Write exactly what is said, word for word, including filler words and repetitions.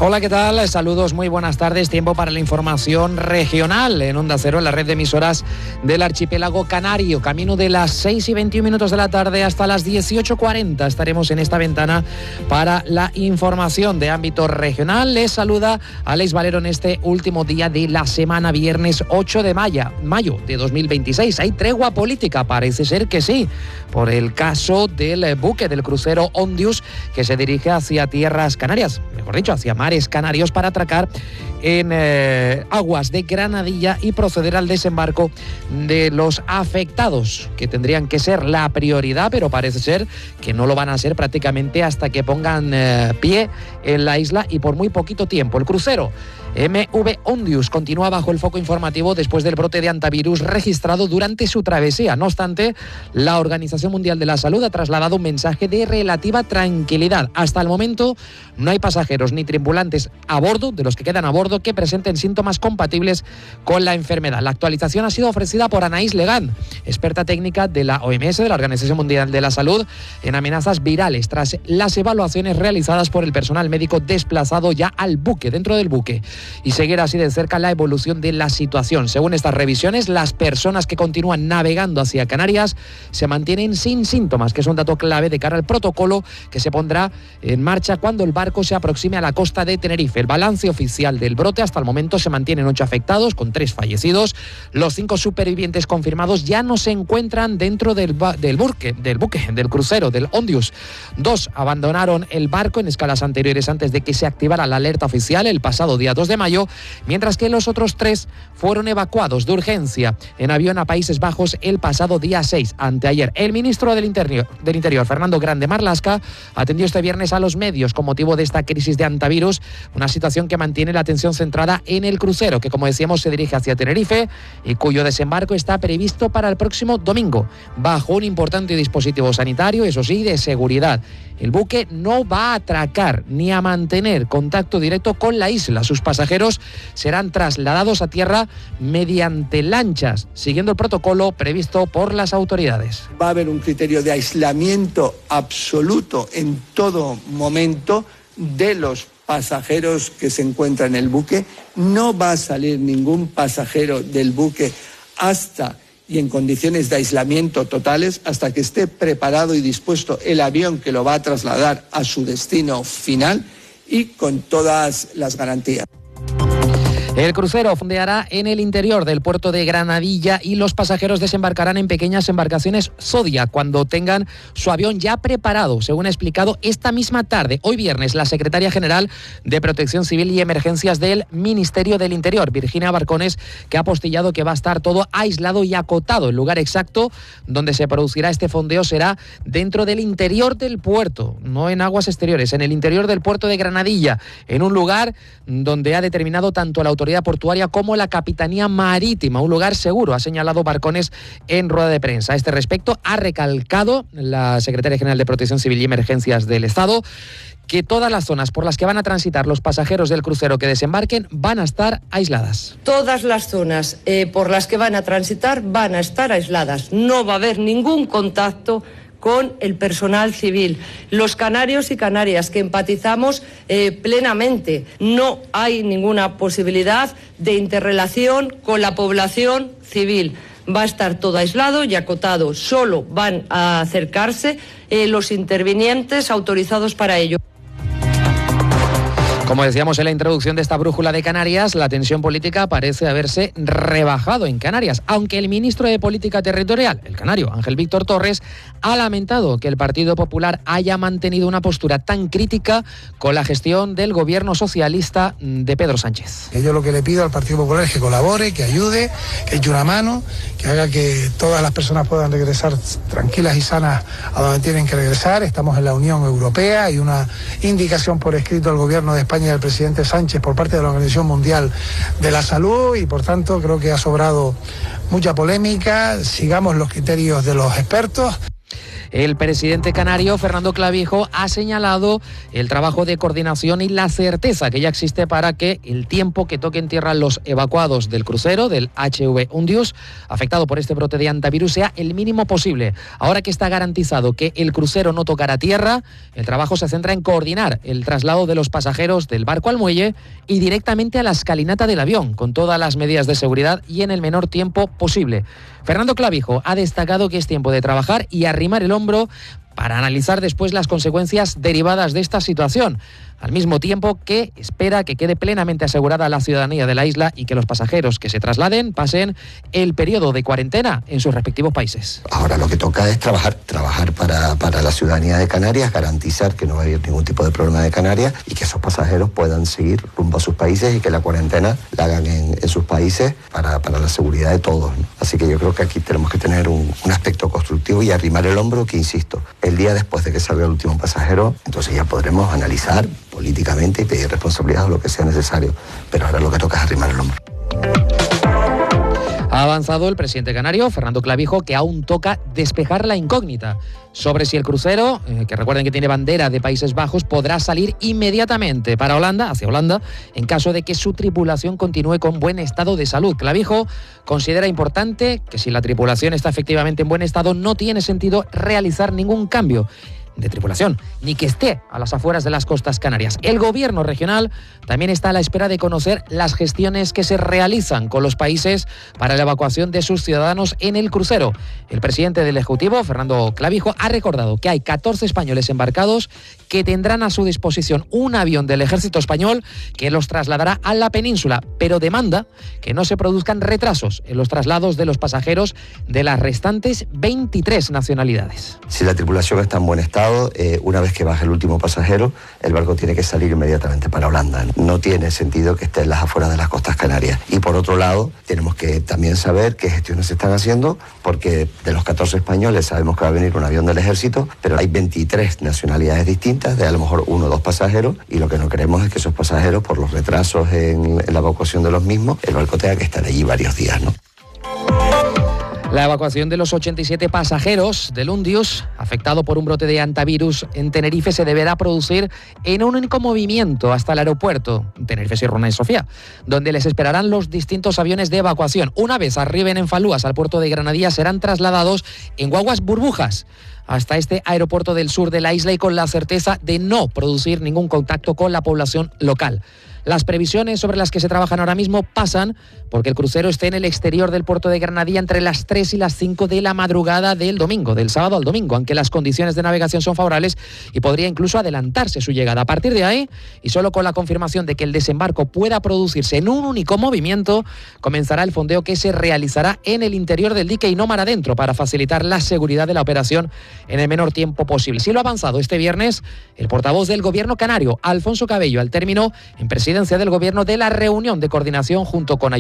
Hola, ¿qué tal? Saludos, muy buenas tardes. Tiempo para la información regional en Onda Cero, en la red de emisoras del archipiélago canario. Camino de las seis y veintiún minutos de la tarde hasta las dieciocho cuarenta. Estaremos en esta ventana para la información de ámbito regional. Les saluda Alex Valero en este último día de la semana, viernes ocho de mayo, mayo de dos mil veintiséis. ¿Hay tregua política? Parece ser que sí, por el caso del buque del crucero Ondius que se dirige hacia tierras canarias, mejor dicho, hacia mares canarios, para atracar en eh, aguas de Granadilla y proceder al desembarco de los afectados, que tendrían que ser la prioridad, pero parece ser que no lo van a ser prácticamente hasta que pongan eh, pie en la isla, y por muy poquito tiempo. El crucero M V Ondius continúa bajo el foco informativo después del brote de antivirus registrado durante su travesía. No obstante, la Organización Mundial de la Salud ha trasladado un mensaje de relativa tranquilidad. Hasta el momento no hay pasajeros ni tripulantes a bordo, de los que quedan a bordo, que presenten síntomas compatibles con la enfermedad. La actualización ha sido ofrecida por Anaís Legán, experta técnica de la O M S, de la Organización Mundial de la Salud, en amenazas virales, tras las evaluaciones realizadas por el personal médico desplazado ya al buque, dentro del buque, y seguir así de cerca la evolución de la situación. Según estas revisiones, las personas que continúan navegando hacia Canarias se mantienen sin síntomas, que es un dato clave de cara al protocolo que se pondrá en marcha cuando el barco se aproxime a la costa de Tenerife. El balance oficial del brote: hasta el momento se mantienen ocho afectados, con tres fallecidos. Los cinco supervivientes confirmados ya no se encuentran dentro del, del, buque, del buque, del crucero, del Ondius. Dos abandonaron el barco en escalas anteriores antes de que se activara la alerta oficial el pasado día dos de mayo, mientras que los otros tres fueron evacuados de urgencia en avión a Países Bajos el pasado día seis, anteayer. El ministro del Interior, del Interior, Fernando Grande Marlaska, atendió este viernes a los medios con motivo de esta crisis de antivirus, una situación que mantiene la atención centrada en el crucero, que, como decíamos, se dirige hacia Tenerife y cuyo desembarco está previsto para el próximo domingo, bajo un importante dispositivo sanitario, eso sí, de seguridad. El buque no va a atracar ni a mantener contacto directo con la isla. Sus pasajeros serán trasladados a tierra mediante lanchas, siguiendo el protocolo previsto por las autoridades. Va a haber un criterio de aislamiento absoluto en todo momento de los pasajeros que se encuentran en el buque. No va a salir ningún pasajero del buque hasta y en condiciones de aislamiento totales hasta que esté preparado y dispuesto el avión que lo va a trasladar a su destino final, y con todas las garantías. El crucero fondeará en el interior del puerto de Granadilla y los pasajeros desembarcarán en pequeñas embarcaciones Zodiac cuando tengan su avión ya preparado, según ha explicado esta misma tarde, hoy viernes, la secretaria general de Protección Civil y Emergencias del Ministerio del Interior, Virginia Barcones, que ha apostillado que va a estar todo aislado y acotado. El lugar exacto donde se producirá este fondeo será dentro del interior del puerto, no en aguas exteriores, en el interior del puerto de Granadilla, en un lugar donde ha determinado tanto la autoridad portuaria como la Capitanía Marítima, un lugar seguro, ha señalado Barcones en rueda de prensa. A este respecto, ha recalcado la secretaria general de Protección Civil y Emergencias del Estado que todas las zonas por las que van a transitar los pasajeros del crucero que desembarquen van a estar aisladas. Todas las zonas eh, por las que van a transitar van a estar aisladas. No va a haber ningún contacto con el personal civil. Los canarios y canarias que empatizamos eh, plenamente, no hay ninguna posibilidad de interrelación con la población civil. Va a estar todo aislado y acotado. Solo van a acercarse eh, los intervinientes autorizados para ello. Como decíamos en la introducción de esta brújula de Canarias, la tensión política parece haberse rebajado en Canarias, aunque el ministro de Política Territorial, el canario Ángel Víctor Torres, ha lamentado que el Partido Popular haya mantenido una postura tan crítica con la gestión del gobierno socialista de Pedro Sánchez. Yo lo que le pido al Partido Popular es que colabore, que ayude, que eche una mano, que haga que todas las personas puedan regresar tranquilas y sanas a donde tienen que regresar. Estamos en la Unión Europea, hay una indicación por escrito al gobierno de España y al presidente Sánchez por parte de la Organización Mundial de la Salud, y por tanto creo que ha sobrado mucha polémica. Sigamos los criterios de los expertos. El presidente canario, Fernando Clavijo, ha señalado el trabajo de coordinación y la certeza que ya existe para que el tiempo que toque en tierra los evacuados del crucero, del H V Undius, afectado por este brote de antivirus, sea el mínimo posible. Ahora que está garantizado que el crucero no tocará tierra, el trabajo se centra en coordinar el traslado de los pasajeros del barco al muelle y directamente a la escalinata del avión, con todas las medidas de seguridad y en el menor tiempo posible. Fernando Clavijo ha destacado que es tiempo de trabajar y arrimar el hombro para analizar después las consecuencias derivadas de esta situación, al mismo tiempo que espera que quede plenamente asegurada la ciudadanía de la isla y que los pasajeros que se trasladen pasen el periodo de cuarentena en sus respectivos países. Ahora lo que toca es trabajar, trabajar para, para la ciudadanía de Canarias, garantizar que no va a haber ningún tipo de problema de Canarias y que esos pasajeros puedan seguir rumbo a sus países y que la cuarentena la hagan en, en sus países para, para la seguridad de todos, ¿no? Así que yo creo que aquí tenemos que tener un, un aspecto constructivo y arrimar el hombro, que insisto, el día después de que salga el último pasajero, entonces ya podremos analizar políticamente y pedir responsabilidad o lo que sea necesario, pero ahora lo que toca es arrimar el hombro. Ha avanzado el presidente canario, Fernando Clavijo, que aún toca despejar la incógnita sobre si el crucero, eh, que recuerden que tiene bandera de Países Bajos, podrá salir inmediatamente para Holanda, hacia Holanda, en caso de que su tripulación continúe con buen estado de salud. Clavijo considera importante que si la tripulación está efectivamente en buen estado, no tiene sentido realizar ningún cambio de tripulación, ni que esté a las afueras de las costas canarias. El gobierno regional también está a la espera de conocer las gestiones que se realizan con los países para la evacuación de sus ciudadanos en el crucero. El presidente del Ejecutivo, Fernando Clavijo, ha recordado que hay catorce españoles embarcados que tendrán a su disposición un avión del Ejército Español que los trasladará a la península, pero demanda que no se produzcan retrasos en los traslados de los pasajeros de las restantes veintitrés nacionalidades. Si la tripulación está en buen estado, Eh, una vez que baje el último pasajero, el barco tiene que salir inmediatamente para Holanda. No tiene sentido que esté en las afueras de las costas canarias. Y por otro lado, tenemos que también saber qué gestiones se están haciendo, porque de los catorce españoles sabemos que va a venir un avión del ejército, pero hay veintitrés nacionalidades distintas, de a lo mejor uno o dos pasajeros, y lo que no queremos es que esos pasajeros, por los retrasos en, en la evacuación de los mismos, el barco tenga que estar allí varios días, ¿no? La evacuación de los ochenta y siete pasajeros del Undius, afectado por un brote de antivirus en Tenerife, se deberá producir en un único movimiento hasta el aeropuerto, Tenerife Sirrona y Sofía, donde les esperarán los distintos aviones de evacuación. Una vez arriben en Falúas al puerto de Granadilla, serán trasladados en guaguas burbujas hasta este aeropuerto del sur de la isla y con la certeza de no producir ningún contacto con la población local. Las previsiones sobre las que se trabajan ahora mismo pasan porque el crucero esté en el exterior del puerto de Granadilla entre las tres y las cinco de la madrugada del domingo, del sábado al domingo, aunque las condiciones de navegación son favorables y podría incluso adelantarse su llegada. A partir de ahí, y solo con la confirmación de que el desembarco pueda producirse en un único movimiento, comenzará el fondeo que se realizará en el interior del dique y no mar adentro para facilitar la seguridad de la operación en el menor tiempo posible. Si lo ha avanzado este viernes el portavoz del gobierno canario, Alfonso Cabello, al término en presidencia del gobierno de la reunión de coordinación junto con